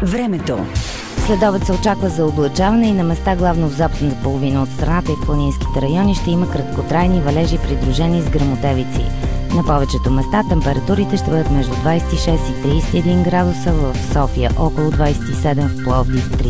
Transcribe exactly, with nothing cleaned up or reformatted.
Времето. Следобед се очаква за облачаване и на места, главно в западната половина от страната и в планинските райони, ще има краткотрайни валежи, придружени с гръмотевици. На повечето места температурите ще бъдат между двадесет и шест и тридесет и един градуса, в София около двадесет и седем, в Пловдив